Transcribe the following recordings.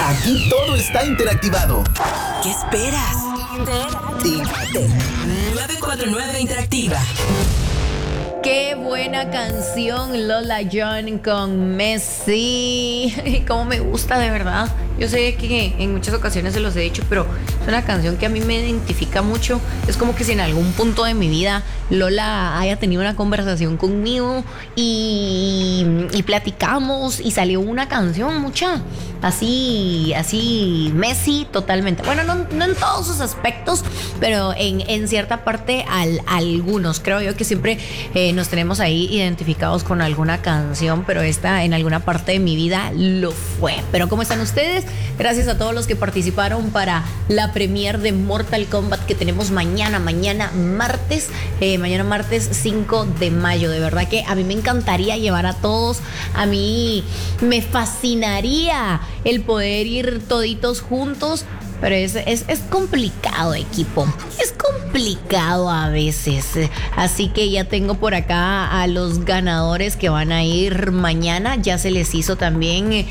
Aquí todo está interactivado. ¿Qué esperas? Interactívate. 949 Interactiva. Qué buena canción, Lola John con Messi. Cómo me gusta, de verdad. Yo sé que en muchas ocasiones se los he dicho, pero es una canción que a mí me identifica mucho. Es como que si en algún punto de mi vida Lola haya tenido una conversación conmigo y platicamos y salió una canción, mucha. Así, Messi totalmente. Bueno, no en todos sus aspectos, pero en cierta parte algunos. Creo yo que siempre nos tenemos ahí identificados con alguna canción, pero esta en alguna parte de mi vida lo fue. Pero ¿cómo están ustedes? Gracias a todos los que participaron para la premiere de Mortal Kombat que tenemos mañana martes 5 de mayo. De verdad que a mí me encantaría llevar a todos. A mí me fascinaría el poder ir toditos juntos, pero es complicado, equipo. Es complicado a veces. Así que ya tengo por acá a los ganadores que van a ir mañana. Ya se les hizo también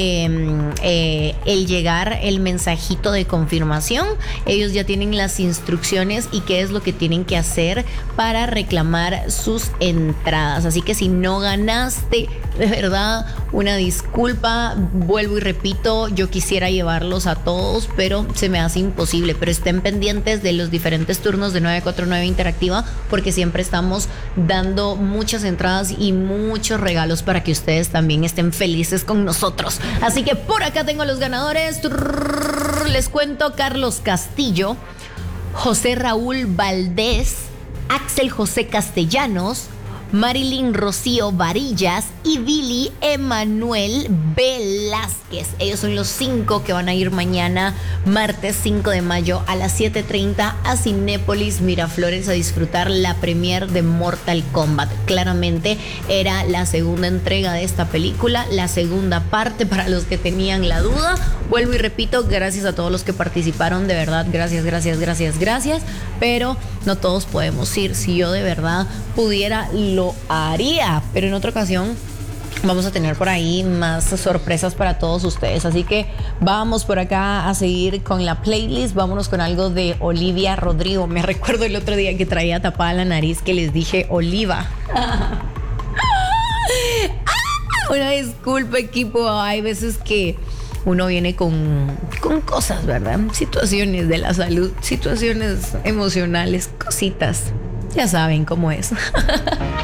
el llegar el mensajito de confirmación. Ellos ya tienen las instrucciones y qué es lo que tienen que hacer para reclamar sus entradas. Así que si no ganaste, de verdad, una disculpa. Vuelvo y repito, yo quisiera llevarlos a todos, pero se me hace imposible. Pero estén pendientes de los diferentes turnos de 949 Interactiva, porque siempre estamos dando muchas entradas y muchos regalos para que ustedes también estén felices con nosotros. Así que por acá tengo los ganadores. Les cuento: Carlos Castillo, José Raúl Valdés, Axel José Castellanos, Marilyn Rocío Varillas y Billy Emanuel Velázquez. Ellos son los 5 que van a ir mañana, martes 5 de mayo a las 7:30 a Cinépolis Miraflores a disfrutar la premiere de Mortal Kombat. Claramente era la segunda entrega de esta película, la segunda parte para los que tenían la duda. Vuelvo y repito, gracias a todos los que participaron, de verdad, gracias. Pero no todos podemos ir. Si yo de verdad pudiera, lo haría, pero en otra ocasión vamos a tener por ahí más sorpresas para todos ustedes. Así que vamos por acá a seguir con la playlist. Vámonos con algo de Olivia Rodrigo. Me recuerdo el otro día que traía tapada la nariz que les dije Oliva. Una disculpa, equipo. Hay veces que uno viene con cosas, ¿verdad? Situaciones de la salud, situaciones emocionales, cositas. Ya saben cómo es.